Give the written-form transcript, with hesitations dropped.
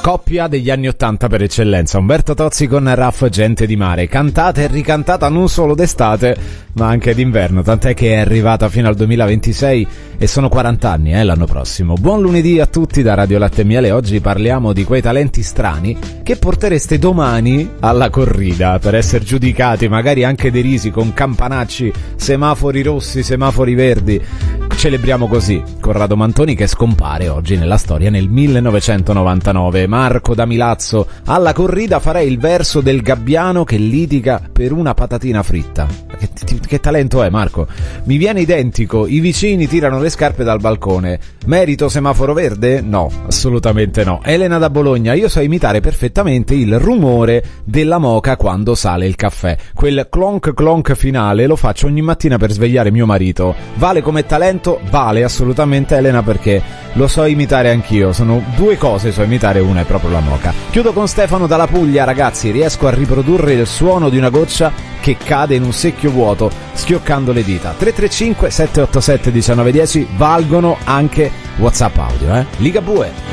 Coppia degli anni '80 per eccellenza, Umberto Tozzi con Raff Gente di Mare, cantata e ricantata non solo d'estate ma anche d'inverno, tant'è che è arrivata fino al 2026 e sono 40 anni l'anno prossimo. Buon lunedì a tutti da Radio Latte e Miele. Oggi parliamo di quei talenti strani che portereste domani alla corrida per essere giudicati, magari anche derisi con campanacci, semafori rossi, semafori verdi. Celebriamo così Corrado Mantoni, che scompare oggi nella storia nel 1999. Marco da Milazzo: alla corrida farei il verso del gabbiano che litiga per una patatina fritta. Che talento è, Marco? Mi viene identico, i vicini tirano le scarpe dal balcone. Merito semaforo verde? No, assolutamente no. Elena da Bologna: io so imitare perfettamente il rumore della moka quando sale il caffè. Quel clonk clonk finale lo faccio ogni mattina per svegliare mio marito. Vale come talento? Vale assolutamente, Elena, perché lo so imitare anch'io. Sono due cose so imitare, una è proprio la moka. Chiudo con Stefano dalla Puglia: ragazzi, riesco a riprodurre il suono di una goccia che cade in un secchio vuoto schioccando le dita. 335 787 1910, valgono anche WhatsApp audio, Ligabue.